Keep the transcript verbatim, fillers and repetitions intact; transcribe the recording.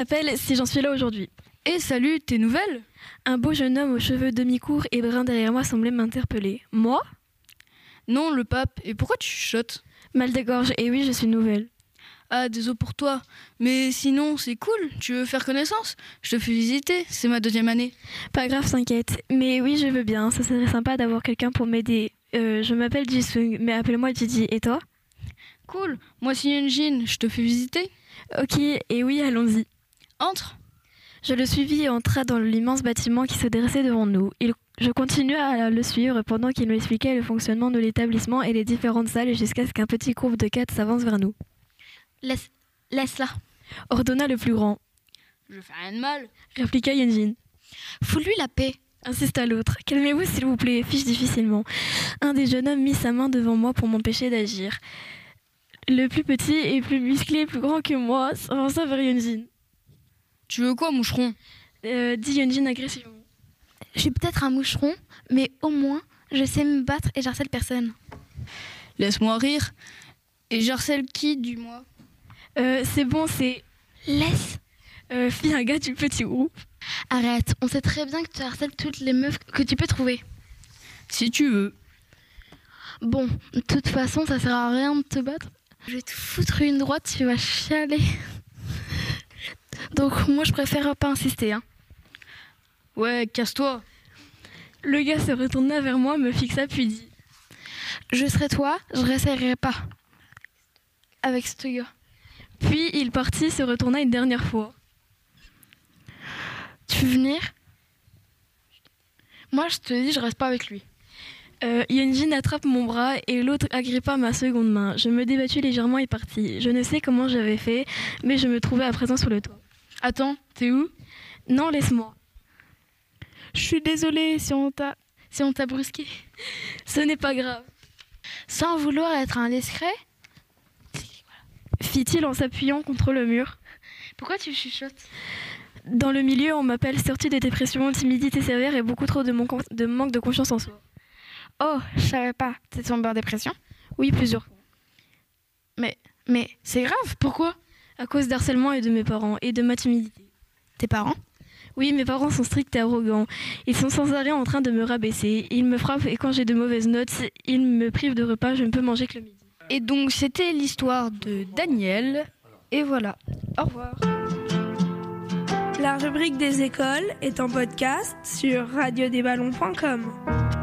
M'appelle si j'en suis là aujourd'hui. Et salut, tes nouvelles ? Un beau jeune homme aux cheveux demi-courts et bruns derrière moi semblait m'interpeller. Moi ? Non, le pape. Et pourquoi tu chuchotes ? Mal de gorge, et oui, je suis nouvelle. Ah, désolé pour toi. Mais sinon, c'est cool. Tu veux faire connaissance ? Je te fais visiter. C'est ma deuxième année. Pas grave, t'inquiète. Mais oui, je veux bien. Ça serait sympa d'avoir quelqu'un pour m'aider. Euh, je m'appelle Jisung, mais appelle-moi Didi. Et toi ? Cool. Moi, c'est Yunjin. Je te fais visiter ? Ok, et oui, allons-y. Entre. Je le suivis et entra dans l'immense bâtiment qui se dressait devant nous. Il, je continuai à le suivre pendant qu'il m'expliquait le fonctionnement de l'établissement et les différentes salles jusqu'à ce qu'un petit groupe de quatre s'avance vers nous. Laisse, laisse-la. Ordonna le plus grand. Je fais rien de mal. Répliqua Yunjin. Fous-lui la paix. Insista l'autre. Calmez-vous s'il vous plaît, fis-je difficilement. Un des jeunes hommes mit sa main devant moi pour m'empêcher d'agir. Le plus petit et plus musclé, plus grand que moi, s'avança vers Yunjin. Tu veux quoi, moucheron ? euh, dit Yunjin agressivement. Je suis peut-être un moucheron, mais au moins, je sais me battre et j'harcèle personne. Laisse-moi rire. Et j'harcèle qui, du moi ? Euh, c'est bon, c'est... Laisse. Euh, fit un gars du petit groupe. Arrête, on sait très bien que tu harcèles toutes les meufs que tu peux trouver. Si tu veux. Bon, de toute façon, ça sert à rien de te battre. Je vais te foutre une droite, tu vas chialer. Donc moi, je préfère pas insister. Hein. Ouais, casse-toi. Le gars se retourna vers moi, me fixa puis dit... Je serai toi, je réessayerai pas. Avec ce gars. Puis il partit, se retourna une dernière fois. Tu veux venir ? Moi, je te dis, je reste pas avec lui. Euh, Yunjin attrape mon bras et l'autre agrippa ma seconde main. Je me débattus légèrement et partis. Je ne sais comment j'avais fait, mais je me trouvais à présent sur le toit. Attends, t'es où ? Non, laisse-moi. Je suis désolée si on t'a, si on t'a brusqué. Ce n'est pas grave. Sans vouloir être indiscret ? Fit-il en s'appuyant contre le mur. Pourquoi tu chuchotes ? Dans le milieu, on m'appelle sortie de dépression, timidité sévère et beaucoup trop de, mon con- de manque de confiance en soi. Oh, je savais pas. T'es tombée en dépression ? Oui, plusieurs fois. Mais, mais c'est grave, pourquoi ? À cause d'harcèlement et de mes parents et de ma timidité. Tes parents ? Oui, mes parents sont stricts et arrogants. Ils sont sans arrêt en train de me rabaisser. Ils me frappent et quand j'ai de mauvaises notes, ils me privent de repas, je ne peux manger que le midi. Et donc, c'était l'histoire de Daniel. Et voilà. Au revoir. La rubrique des écoles est en podcast sur radio des ballons point com.